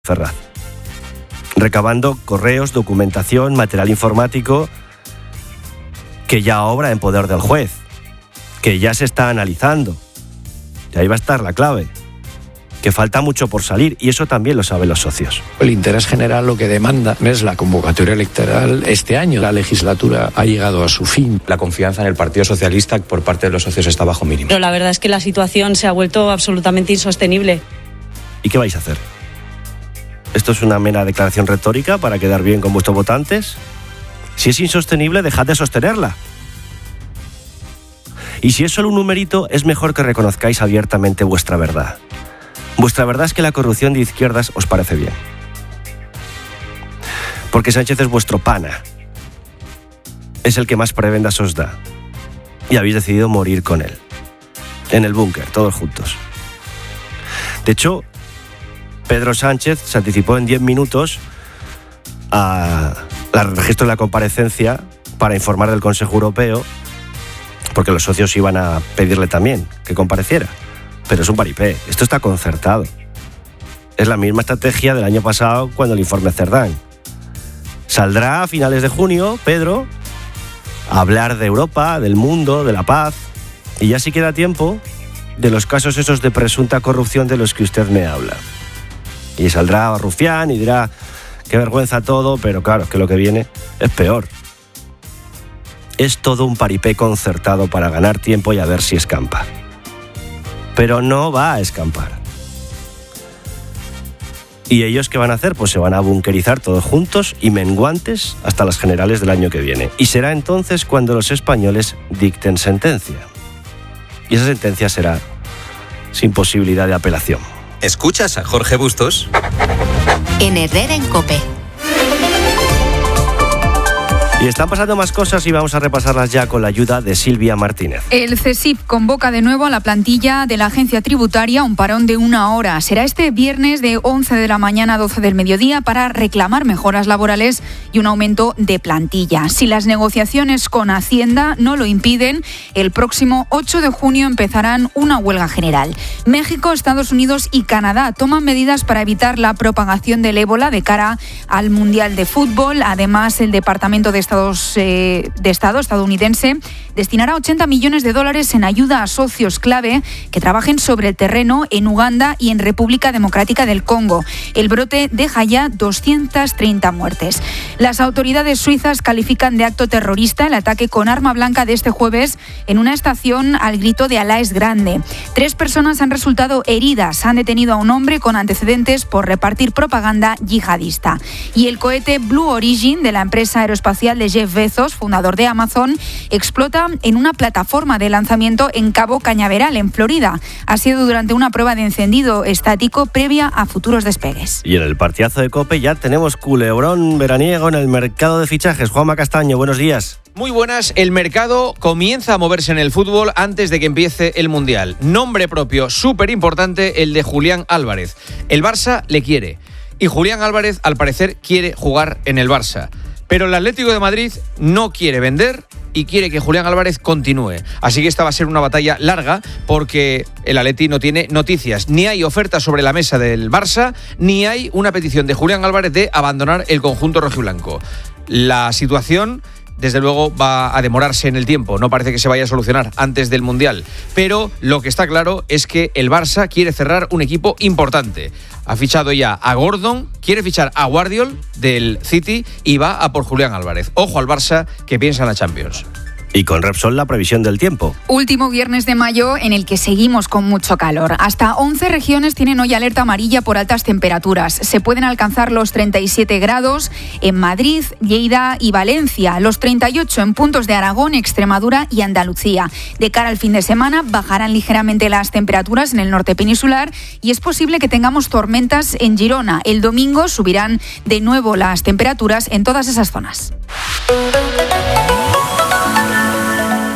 Ferraz, recabando correos, documentación, material informático que ya obra en poder del juez, que ya se está analizando. Y ahí va a estar la clave, que falta mucho por salir, y eso también lo saben los socios. El interés general lo que demanda es la convocatoria electoral este año. La legislatura ha llegado a su fin. La confianza en el Partido Socialista por parte de los socios está bajo mínimo. Pero la verdad es que la situación se ha vuelto absolutamente insostenible. ¿Y qué vais a hacer? ¿Esto es una mera declaración retórica para quedar bien con vuestros votantes? Si es insostenible, dejad de sostenerla. Y si es solo un numerito, es mejor que reconozcáis abiertamente vuestra verdad. Vuestra verdad es que la corrupción de izquierdas os parece bien. Porque Sánchez es vuestro pana. Es el que más prebendas os da. Y habéis decidido morir con él. En el búnker, todos juntos. De hecho, Pedro Sánchez se anticipó en 10 minutos al registro de la comparecencia para informar del Consejo Europeo, porque los socios iban a pedirle también que compareciera. Pero es un paripé, esto está concertado. Es la misma estrategia del año pasado cuando el informe Cerdán. Saldrá a finales de junio Pedro a hablar de Europa, del mundo, de la paz, y ya sí queda tiempo de los casos esos de presunta corrupción de los que usted me habla. Y saldrá Rufián y dirá, qué vergüenza todo, pero claro, es que lo que viene es peor. Es todo un paripé concertado para ganar tiempo y a ver si escampa. Pero no va a escampar. ¿Y ellos qué van a hacer? Pues se van a bunkerizar todos juntos y menguantes hasta las generales del año que viene. Y será entonces cuando los españoles dicten sentencia. Y esa sentencia será sin posibilidad de apelación. ¿Escuchas a Jorge Bustos? En Herrera en COPE. Y están pasando más cosas y vamos a repasarlas ya con la ayuda de Silvia Martínez. El CSIC convoca de nuevo a la plantilla de la agencia tributaria un parón de 1 hora. Será este viernes de 11 de la mañana a 12 del mediodía para reclamar mejoras laborales y un aumento de plantilla. Si las negociaciones con Hacienda no lo impiden, el próximo 8 de junio empezarán una huelga general. México, Estados Unidos y Canadá toman medidas para evitar la propagación del ébola de cara al Mundial de Fútbol. Además, el Departamento de Estado estadounidense destinará $80 millones en ayuda a socios clave que trabajen sobre el terreno en Uganda y en República Democrática del Congo. El brote deja ya 230 muertes. Las autoridades suizas califican de acto terrorista el ataque con arma blanca de este jueves en una estación al grito de Alá es grande. 3 personas han resultado heridas. Han detenido a un hombre con antecedentes por repartir propaganda yihadista. Y el cohete Blue Origin de la empresa aeroespacial de Jeff Bezos, fundador de Amazon, explota en una plataforma de lanzamiento en Cabo Cañaveral, en Florida. Ha sido durante una prueba de encendido estático previa a futuros despegues. Y en el partidazo de COPE ya tenemos culebrón veraniego en el mercado de fichajes. Juanma Castaño, buenos días. Muy buenas, el mercado comienza a moverse en el fútbol antes de que empiece el Mundial. Nombre propio, súper importante, el de Julián Álvarez. El Barça le quiere y Julián Álvarez al parecer quiere jugar en el Barça. Pero el Atlético de Madrid no quiere vender y quiere que Julián Álvarez continúe. Así que esta va a ser una batalla larga porque el Atleti no tiene noticias. Ni hay ofertas sobre la mesa del Barça, ni hay una petición de Julián Álvarez de abandonar el conjunto rojiblanco. La situación, desde luego, va a demorarse en el tiempo. No parece que se vaya a solucionar antes del Mundial. Pero lo que está claro es que el Barça quiere cerrar un equipo importante. Ha fichado ya a Gordon, quiere fichar a Guardiol del City y va a por Julián Álvarez. Ojo al Barça que piensa en la Champions. Y con Repsol la previsión del tiempo. Último viernes de mayo en el que seguimos con mucho calor. Hasta 11 regiones tienen hoy alerta amarilla por altas temperaturas. Se pueden alcanzar los 37 grados en Madrid, Lleida y Valencia, los 38 en puntos de Aragón, Extremadura y Andalucía. De cara al fin de semana bajarán ligeramente las temperaturas en el norte peninsular y es posible que tengamos tormentas en Girona. El domingo subirán de nuevo las temperaturas en todas esas zonas.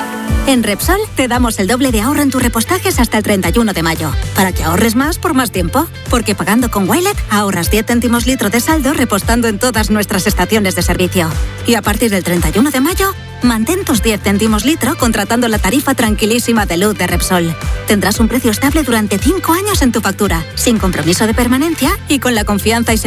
En Repsol te damos el doble de ahorro en tus repostajes hasta el 31 de mayo, para que ahorres más por más tiempo. Porque pagando con Wilet ahorras 10 céntimos litro de saldo repostando en todas nuestras estaciones de servicio. Y a partir del 31 de mayo, mantén tus 10 céntimos litro contratando la tarifa tranquilísima de luz de Repsol. Tendrás un precio estable durante 5 años en tu factura, sin compromiso de permanencia y con la confianza y